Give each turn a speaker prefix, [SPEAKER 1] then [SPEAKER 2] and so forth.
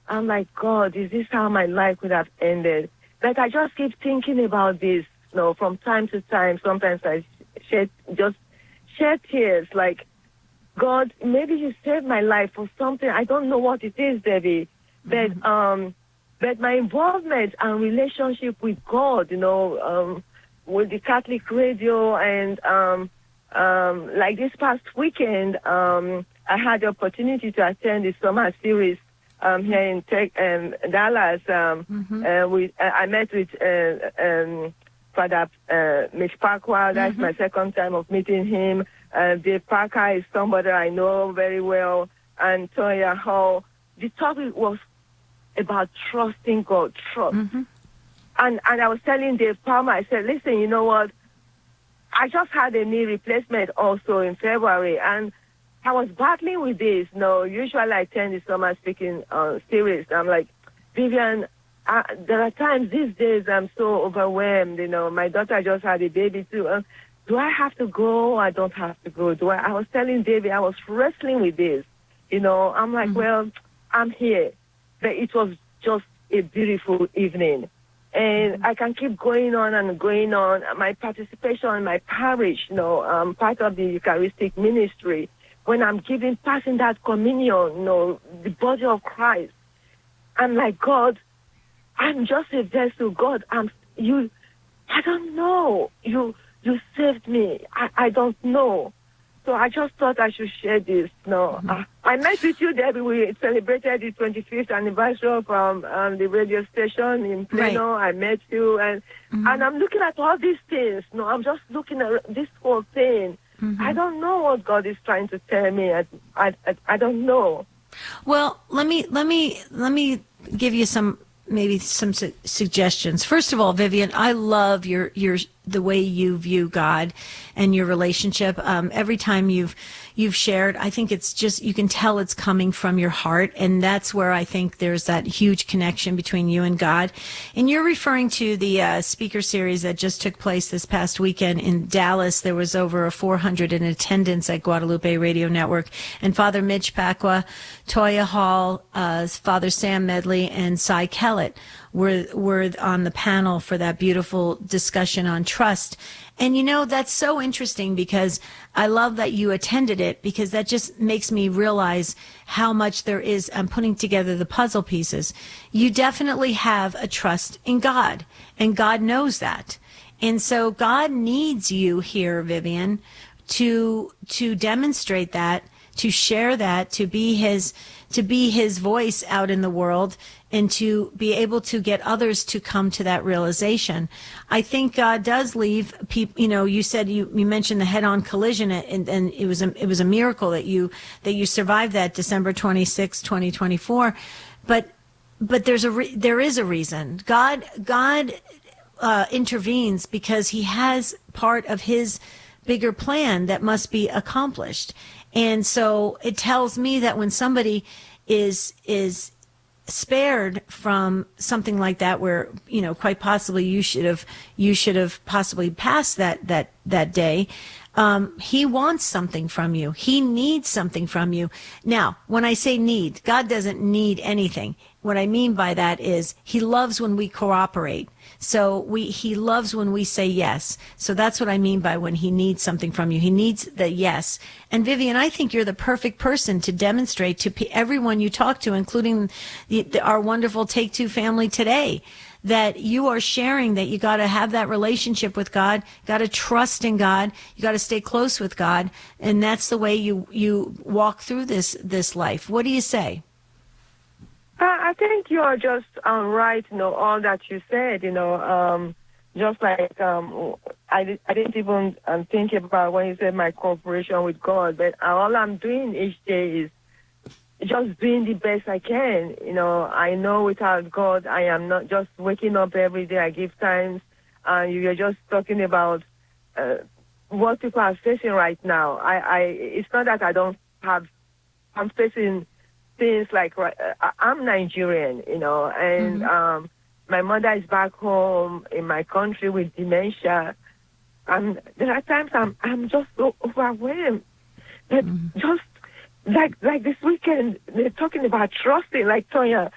[SPEAKER 1] I'm like, God, is this how my life could have ended? But I just keep thinking about this, from time to time. Sometimes I shed tears, like, God, maybe you saved my life for something. I don't know what it is, Debbie. But my involvement and relationship with God, with the Catholic radio, and like this past weekend, I had the opportunity to attend the summer series here in Dallas. I met with Father Mitch Parker. That's my second time of meeting him. Dave Parker is somebody I know very well, and Toya Hall. The topic was about trusting God, trust. And I was telling Dave Palmer, I said, listen, you know what? I just had a knee replacement also in February, and I was battling with this. Usually I attend the summer speaking series. I'm like, Vivian, there are times these days I'm so overwhelmed. My daughter just had a baby too. Do I have to go? I don't have to go. I was telling David, I was wrestling with this. I'm like, well, I'm here. But it was just a beautiful evening. And I can keep going on and going on. My participation in my parish, I'm part of the Eucharistic ministry. When I'm passing that communion, the body of Christ, I'm like, God, I'm just a vessel. God, I don't know. You saved me. I don't know. So I just thought I should share this. I met with you, Debbie. We celebrated the 25th anniversary from the radio station in Plano. Right. I met you, and I'm looking at all these things. I'm just looking at this whole thing. I don't know what God is trying to tell me. I don't know.
[SPEAKER 2] Well, let me give you some suggestions. First of all, Vivian, I love the way you view God and your relationship. Every time you've shared, I think it's just, you can tell it's coming from your heart, and that's where I think there's that huge connection between you and God. And you're referring to the speaker series that just took place this past weekend in Dallas. There was over 400 in attendance at Guadalupe Radio Network, and Father Mitch Pacwa, Toya Hall, Father Sam Medley, and Cy Kellett were on the panel for that beautiful discussion on trust. And that's so interesting, because I love that you attended it, because that just makes me realize how much there is. I'm putting together the puzzle pieces. You definitely have a trust in God, and God knows that. And so God needs you here, Vivian, to demonstrate that, to share that, to be his voice out in the world, and to be able to get others to come to that realization. I think God does leave people. You said you mentioned the head-on collision, and it was a miracle that you survived that December 26, 2024. But there is a reason. God intervenes because he has part of his bigger plan that must be accomplished. And so it tells me that when somebody is spared from something like that, where quite possibly you should have possibly passed that day, he wants something from you. He needs something from you. Now, when I say need, God doesn't need anything. What I mean by that is he loves when we cooperate. So he loves when we say yes. So that's what I mean by when he needs something from you. He needs the yes. And Vivian, I think you're the perfect person to demonstrate to everyone you talk to, including our wonderful Take Two family today, that you are sharing that you got to have that relationship with God, got to trust in God, you got to stay close with God, and that's the way you walk through this life. What do you say?
[SPEAKER 1] I think you are just right, all that you said, just like I didn't even think about when you said my cooperation with God, but all I'm doing each day is just doing the best I can. I know without God, I am not just waking up every day. I give thanks. You were just talking about what people are facing right now. It's not that I don't have, I'm facing things like, I'm Nigerian, and my mother is back home in my country with dementia. And there are times I'm just so overwhelmed. But just like this weekend, they're talking about trusting, like Toya